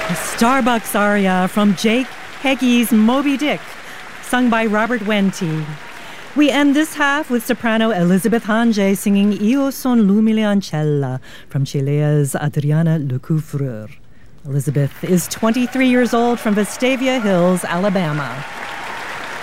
A Starbucks aria from Jake Heggie's Moby Dick, sung by Robert Wente. We end this half with soprano Elizabeth Hange singing Io son l'umile ancella from Chilea's Adriana Lecouvreur. Elizabeth is 23 years old from Vestavia Hills, Alabama.